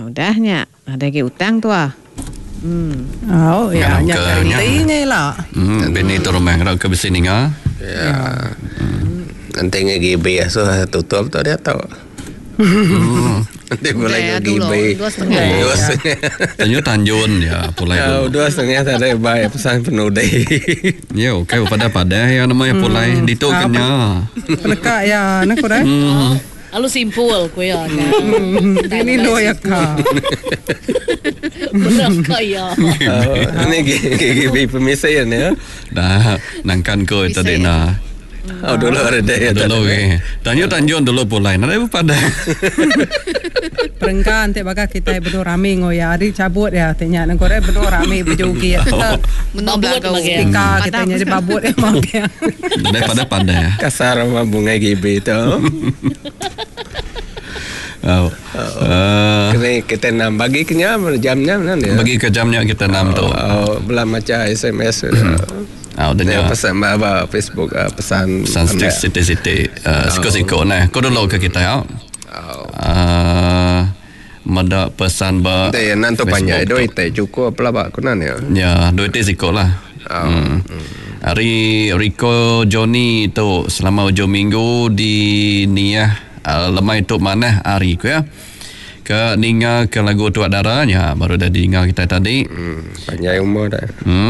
udahnya ada ke utang tu ah. Oh ya, nya kantinya lah. Bini tu rumah ngau ke sini ngah. Ya. Nanti nge-GB so tutup tu dia tahu. Nanti boleh nge-GB. 2,5. Tanya Tanjun ya, pulai dulu. 2,5 tak ada bayar pesan penuh deh. Ya, okay, pada yang namanya pulai di tu kena. Penekak ya, nak kau dah? Lalu simpul ko ya. Ini lo ya ka. Benar kaya. Ini GB pemisahan ya. Dah nangkan ko tadi na. Dulu ada dia. Dulu Tanya Tanjun dulu pulai. Nanti pada. Perengkan te baga kita berdua rame ngoya. Ari cabut ya tanya nang kore berdua rame berjogi ya. Babut bagi. Tika kita nyari babut emang dia. Daripada pada ya. Kasar sama bunga GB tu. Kita nam bagi kenya jamnya mana dia? Bagi ke jamnya kita nam tu. Belah macam SMS. Dia pesan apa Facebook pesan siti siko nah. Kau dulu ke kita ya. Mada pesan ba. Dia nanti banyak duit cukup apa lah kunan ya. Ya, duit siko lah. Hari Rico Johnny tu selama hujung minggu di Niah lemai tu mana hari ku ya. Ke ninga ke lagu Tuak Darahnya baru dah diingat kita tadi. Panjang umur dah.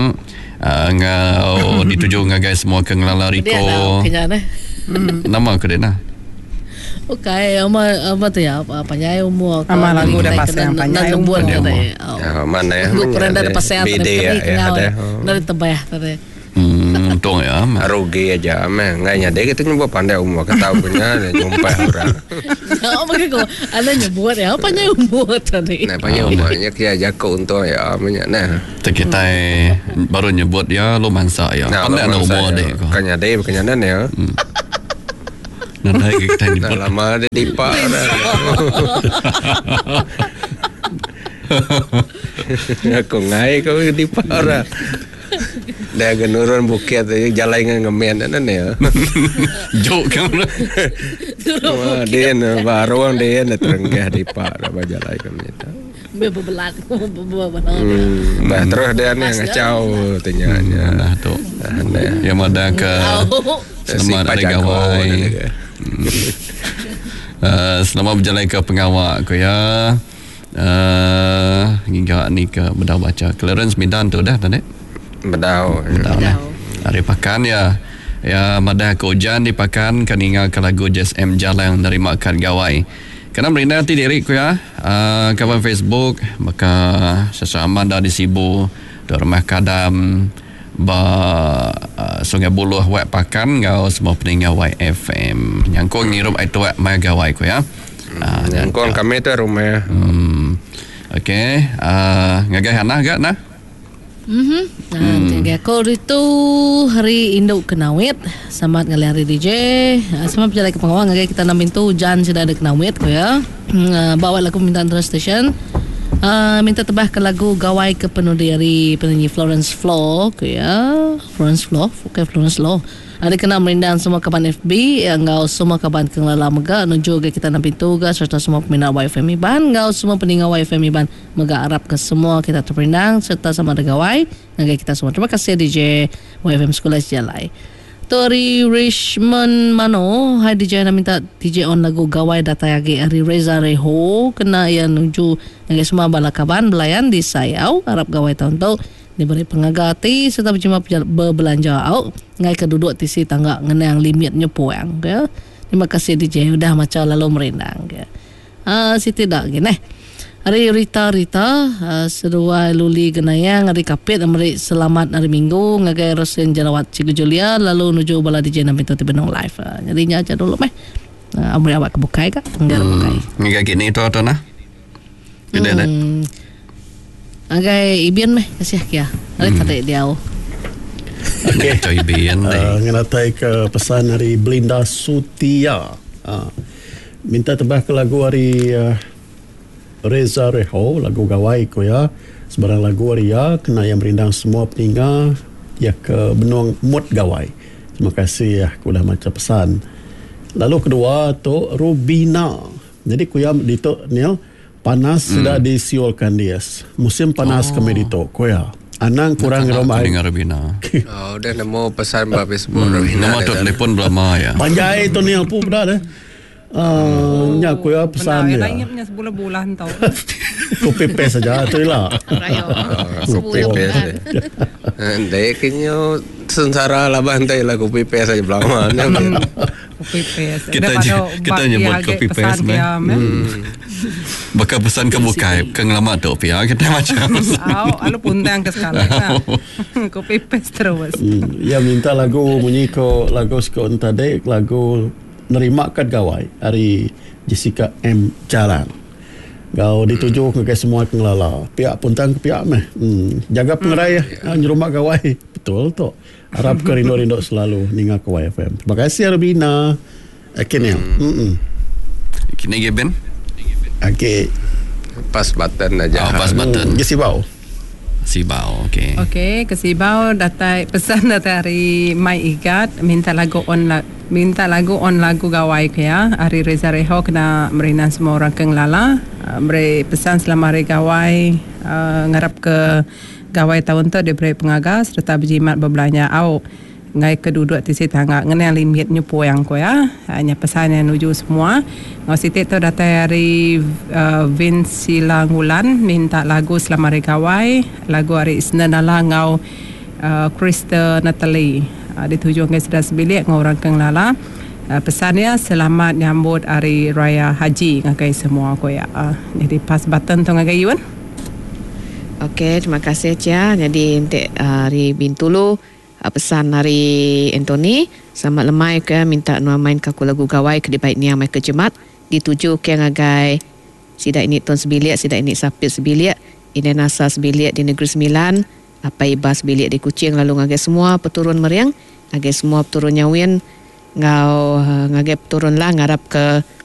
Ngau dituju ngagai semua ke ngelala Rico. Nama ke dia nah. Okay, apa tu ya? Panjang umur. Ama lagu dah pasang panjang umur. Mana ya? Bukan ada pasang BD ya ada. Dari tebah tadi. Untung ya. Rugi aja mah. Enggak nyade kita nyoba pandai umur ketahu punya nyumpah orang. Apa kau? Ada nyebut ya panjang umur tadi. Nah, panjang umurnya kia jago untung ya banyak nah. Kita baru nyebut ya lo mansa ya. Pandai ada umur deh. Kan nyade bukan nyadan ya. Nanti kita nyebut. Lama dia dipak dah. Aku ngai kau dipak dah. Dah genurun bukit jalan dengan ngemen dan ya. Jok kan. Dia baru dia terenggah dipak dah jalan kami tu. Bebelat. Bah terus dia ni ngacau tanyanya. Dah tu. Yang ada ke selamat hari gawai. Selamat berjalan ke pengawal aku ya. Hingga ni ke bedah baca clearance midan tu dah tadi. Bedau lah. Hari pakan ya. Ya madah ke hujan di pakan kan ingat ke lagu Jazz M Jalan dari makan gawai. Kena merindah nanti diri ku ya. Kawan Facebook maka sesama dah disibu di rumah kadam ba Sungai Buloh wak pakan ngau semua peninggal YFM. Nyangkong ngirup itu wak mai gawai ku ya. Nyangkong kami tu rumah. Okey. Ngagai hanah gak nah? Nah, kau itu hari induk kenawit sama ngali hari DJ sama berjalan ke pengawal ngagai kita namin tu hujan sudah ada kenawit ko ya. Bawa lagu minta terus station. Minta tebah ke lagu gawai ke penuh dari penyanyi Florence Flo ko ya. Florence Flo, bukan Florence Flo. Ada kena merindang semua kaban FB yang ngau semua kaban kenglala mega nuju ke kita nampin tugas serta semua peminat YFM Iban ngau semua peninggal YFM Iban mega harap ke semua kita terperindang serta sama ada gawai ngagai kita semua. Terima kasih DJ YFM Sekolah Jalai. Tori Richmond Mano hai DJ na minta DJ on lagu gawai datayagi Ari Reza Reho kena yang nuju ngagai semua balakaban belayan di Sayau harap gawai tahun-tahun diberi pengagati serta berjumpa berbelanja au ngai keduduk tisi tangga ngenang limitnya puang ya. Terima kasih DJ udah macam lalu merindang ya. Si tidak gini. Hari Rita sedua luli genayang hari kapit amri selamat hari Minggu ngagai rosen jalawat Cigu Julia lalu nuju bala DJ na pintu Benong live. Jadinya aja dulu meh. Amri awak kebukai kah? Enggak bukai. Ngagai gini tu atau nah? Gede dah. Agai ibian meh kasih kia. Ada tadi dia. Okey. Coy ibian deh. Nganatai ke pesan dari Belinda Sutia. Minta tebah ke lagu hari Reza Reho lagu gawai ko ya. Sebarang lagu hari ya kena yang merindang semua peninggal ya ke benung mood gawai. Terima kasih ya aku dah macam pesan. Lalu kedua tu Rubina. Jadi ku ya di tu Neil panas sudah disiolkan dia. Musim panas kami dito. Koya. Anang kurang ramai. Dengan Rabina. Dah nemu pesan ba Facebook Rabina. Nama tu telefon berapa ya? Panjai tu ni apa dah dah. Nya koya pesan dia. Lainnya sebulan-bulan tau. Copy paste saja tu lah. Rayo. Copy paste. Dek kinyo sengsara lah bantai lah copy paste saja belama. Copy paste. Kita nyebut copy paste bakal pesan ke bukai ke ngelamat tu pia kita macam alu puntang ke sekali copy paste terus. Ya minta lagu bunyi ko lagu sekon tadi lagu nerima kad gawai hari Jessica M Jalan. Kau dituju ke semua pengelola. Pihak puntang ke pihak meh. Jaga pengerai rumah gawai. Betul tu. Harap ke rindu-rindu selalu ninga ke YFM. Terima kasih Arbina. Akhirnya. Kini Ben. Okey. Pas button aja. Pas button. Gesibau. Sibau, okey. Okey, ke Sibau pesan dari Mai Igat minta lagu on lagu gawai ke ya. Hari Reza Reho kena merinan semua orang ke ngelala. Beri pesan selama hari gawai ngarap ke gawai tahun tu dia beri pengagas serta berjimat berbelanja au ngai keduduk di situ tangga ngene limit nyupo yang ko ya. Hanya pesan yang nuju semua. Ngau sitik tu datang dari Vince Langulan minta lagu selama hari gawai, lagu hari Isnin adalah ngau Krista Natalie. Dituju ke sudah sebilik ngau orang keng lala. Pesannya selamat nyambut hari raya haji ngagai semua ko ya. Jadi pas button tu ngagai Yun. Okey, terima kasih Cia. Jadi untuk hari Bintulu pesan hari Anthony sama lemai ke minta nuan main kaku lagu gawai ke dibaik niang mai ke Jemat dituju ke ngagai sida ini ton sebilik sida ini sapit sebilik ini nasa sebilik di Negeri Sembilan apa ibas sebilik di Kuching lalu ngagai semua peturun meriang ngagai semua peturun nyawin ngagai peturun lah ngarap ke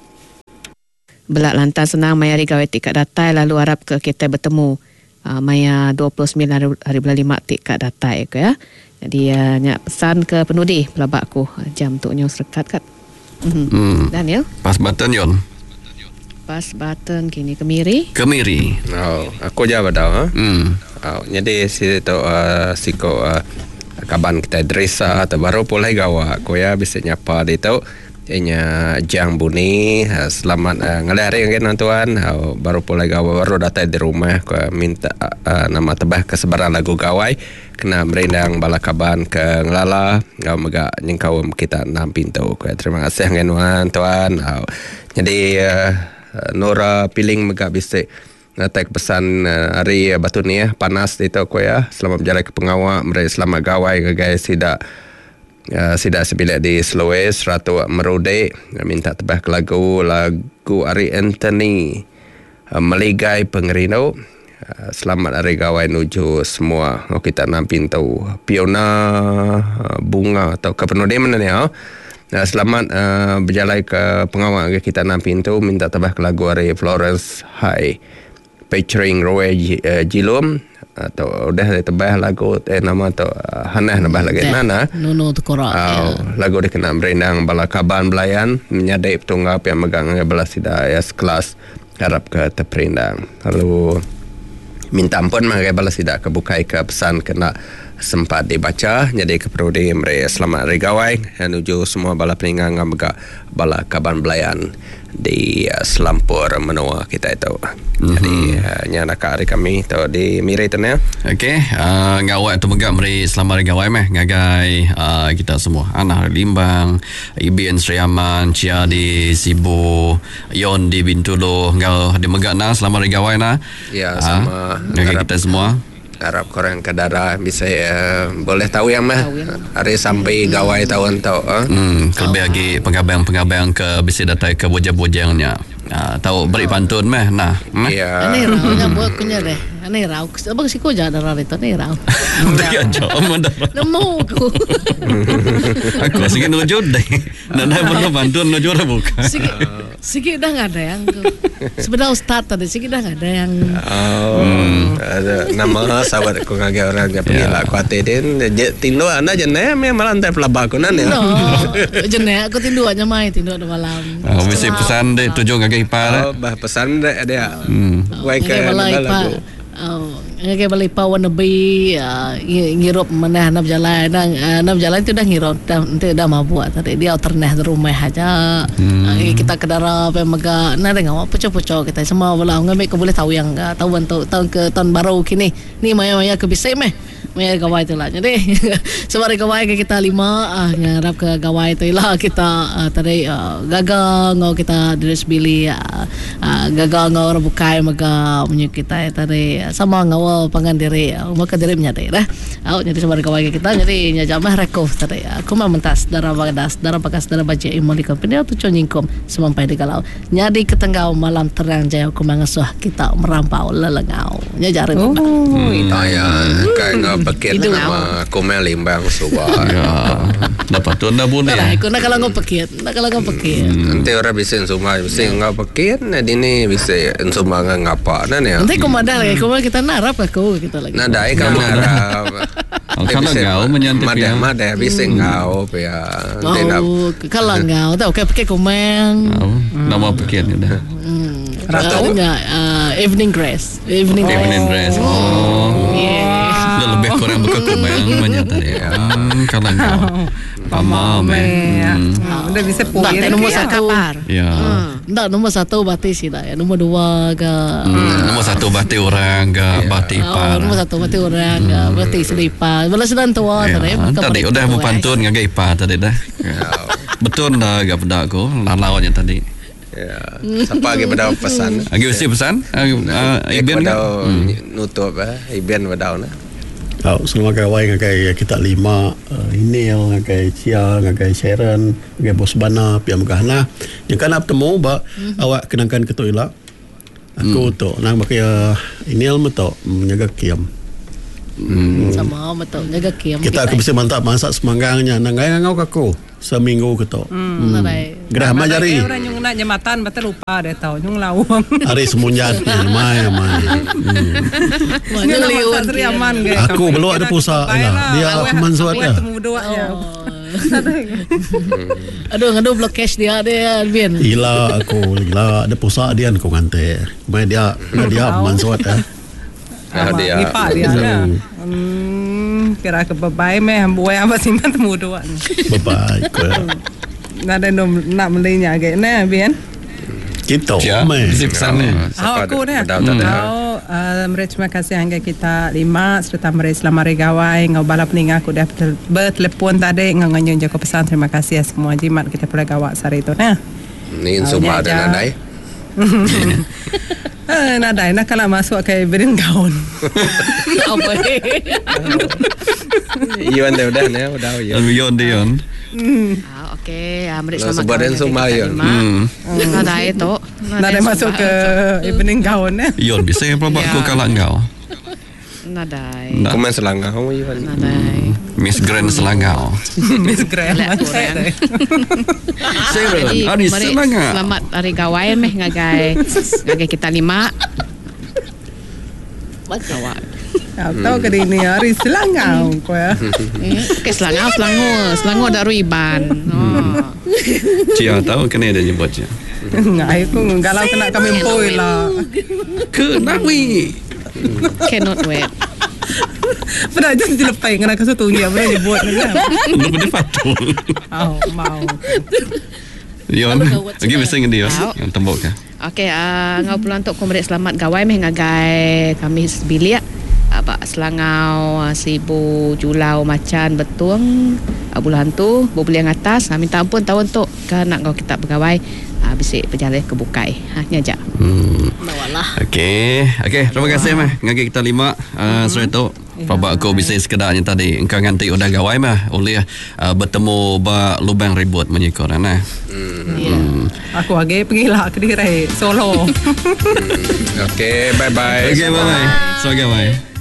belak lantas senang maya hari gawai tikat datai lalu harap ke kita bertemu maya 29 hari bulan 5 tikat datai ke ya. Jadi nyak pesan ke penudi pelabak aku jam tu nyo serkat kat. Daniel. Pas button Yon. Pas button kini Kemiri. Kemiri. Oh, aku jawab dah. Jadi si tu siko kaban kita dresa atau baru pulai gawa aku ya bisa nyapa di tu. Inya Jang Buni selamat ngelari kan tuan baru pulai gawa baru datang di rumah aku minta nama tebah kesebaran lagu gawai kena merendang balakaban ke ngelala ngau mega nyengkau kita 6 pintu terima kasih kan tuan jadi Nora piling mega bisa ngatek pesan hari batu ni panas itu aku ya selamat berjalan ke pengawal mereka selamat gawai ke guys tidak sebilik di Sulawesi Ratu Merude minta tebah ke lagu Ari Anthony Meligai Pengerino. Selamat hari gawai nuju semua kita 6 pintu Piona Bunga atau ke penuh mana ni selamat berjalan ke pengawal kita 6 pintu minta tebah ke lagu Ari Florence High featuring Roy Jilum atau udah tebah lagu nama tu Hanah nambah lagi nana Nuno Tukora lagu dikenal berendang balakaban belayan menyadai petunggap yang megang belas tidak ya sekelas harap ke terperindang lalu minta ampun mengenai balas tidak kebukai ke pesan kena sempat dibaca jadi keperudi mereka selamat hari gawai menuju semua bala peninggang mega bala kaban belayan di Selampur menua kita itu jadi nyana hari kami tu di Miri tu ya okey ngawat tu megak meri selamat hari gawai meh ngagai kita semua anak Limbang Ibn Sriaman Cia di Sibu Yon di Bintulu ngau di megak na selamat hari gawai na ya sama kita semua harap korang ke darah bisa boleh tahu yang mah hari sampai gawai tahun tau lebih lagi pengabang-pengabang ke bisa datang ke bojang-bojangnya tahu beri pantun mah nah ya ini ramanya buat punya deh Nerau. Abang si ko jada rito nerau. Dia jauh mana? Nemu ko. Aku sige nujud deh. Nana perlu bantuan nujud bukan. Sige dah nggak ada yang. Sebenarnya Ustaz tadi sige dah nggak ada yang. Ada nama sahabat aku ngage orang dia pergi lah aku atin tindu anda jenek me malantai pelabak aku nan ya. No. Jenek aku tindu aja tindu ada malam. Mesti pesan deh tujuh ngage ipar. Bah pesan deh dia. Wai ke lagu. Ngake balik pa wannabe ngirup mana nab jalan itu dah ngirup dah mabuk tadi dia terneh rumah aja kita kedara pemaga na dengar pucuk-pucuk kita semua bala ngambil ke boleh tahu yang tahu tahun ke tahun baru kini ni maya ke bisa meh maya gawai tu lah jadi sebari gawai ke kita 5 ngarap ke gawai tu lah kita tadi gagal ngau kita dress bili gagal ngau bukai maga punya kita tadi sama ngau pangan diri maka diri menyadari dah jadi sebari gawai ke kita jadi nyajamah rekov tadi aku mah mentas darah bagas darah baca imali company tu conyingkom semampai di kalau nyadi ketenggau malam terang jaya aku mangasuh kita merampau lelengau nyajarin kayak ngau paket nama komel limbang subah dapat tu anda boleh aku nak kalau ngau paket nanti orang bisa sumai bisa ngau paket dini bisa sumai ngapa ya nanti komadah lagi komadah kita narap aku kita lagi nadai kamu narap kalau ngau menyantip madah bisa ngau ya kalau ngau tahu kayak pakai komeng nama paket dah evening dress lebih kurang buka kumang menyatakan kalau ngau pamam udah bisa punya nomor satu ya ndak nomor satu bati sih dah ya nomor 2 ke nomor 1 bati orang ke bati ipar nomor 1 bati orang ke bati selipar balas sedang tua tadi udah mau pantun ngagai ipar tadi dah betul dah gak pedak aku lalaunya tadi ya siapa lagi pada pesan lagi mesti pesan Iben pada nutup Iben pada selama kawai ngagai kita 5 Inil ngagai Cia ngagai Sharon ngagai Bos Bana pihak Megahna yang kan bertemu awak kenangkan ketua ila aku tu nang pakai Inil meto menjaga kiam sama betul jaga kiam kita aku bisa mantap masak semanggangnya nangai ngau aku seminggu ketok gerah majari orang nyung nak jembatan betul lupa dia tahu nyung lawang hari semunjat mai nyung liun aman aku belum ada pulsa dia mansuat ya aduh blok cash dia Alvin gila aku gila ada pulsa dia aku ngante mai dia mansuat ya dia kira ke babai meh buai apa sih mah temu doan babai ko nada nak melinya agak nah Bian kita sip sana aku dah terima kasih hangga kita 5 serta mereka selama regawai ngau balap ning aku dah bertelepon tadi nganyun jago pesan terima kasih semua jimat kita boleh gawak sari itu nah ni semua ada nadai nadai nak kalau masuk ke berin gaun apa Iwan dah udah Iwan okey mereka selamat sebadan semua Iwan nadai tu nadai masuk ke evening gaun Iwan bisa yang pelabak ku kalah engkau nadai komen Selangau Iwan nadai Miss Grand Selangau Miss Grand hari Selangau selamat hari gawai meh ngagai kita 5 gawai tahu ke ini hari Selangau kau ya ke Selangor dah ruiban Cia tahu kena ada nyebutnya ngai aku galau kena kami poi lah ke nawi cannot wait pernah jadi dilepai kena kesutunya pernah nyebut belum ada patul mau Yon lagi bisa ngendi yang tembok ya okey ngau pulang untuk komrade selamat gawai meh ngagai kami bilik Selangau Sibu Julau Macan Betung bulan tu boleh yang atas minta ampun tahun tu kan nak kau kita pegawai bisik berjalan ke Bukai okey terima kasih meh ngagi kita 5 surat tu Papa aku bisa sekedarnya tadi engkau nganti udah gawai mah oleh bertemu ba lubang ribut menyikoran nah. Aku agak pergi lah ke Kediri Solo. Okey, bye bye. Okey, bye bye. So, bye.